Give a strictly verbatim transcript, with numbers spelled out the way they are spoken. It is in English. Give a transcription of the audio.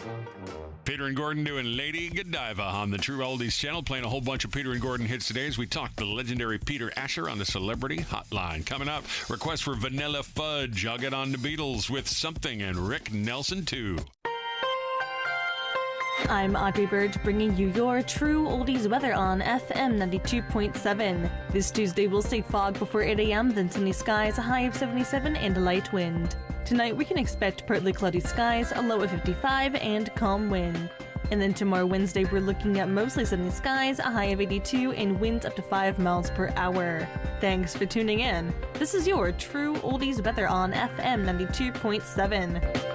Peter and Gordon doing Lady Godiva on the True Oldies channel, playing a whole bunch of Peter and Gordon hits today as we talk the legendary Peter Asher on the Celebrity Hotline. Coming up, request for Vanilla Fudge. I'll get on the Beatles with Something and Rick Nelson too. I'm Audrey Bird, bringing you your True Oldies weather on F M ninety-two point seven. This Tuesday we'll see fog before eight a.m., then sunny skies, a high of seventy-seven, and a light wind. Tonight we can expect partly cloudy skies, a low of fifty-five, and calm wind. And then tomorrow Wednesday we're looking at mostly sunny skies, a high of eighty-two, and winds up to five miles per hour. Thanks for tuning in. This is your True Oldies weather on F M ninety-two point seven.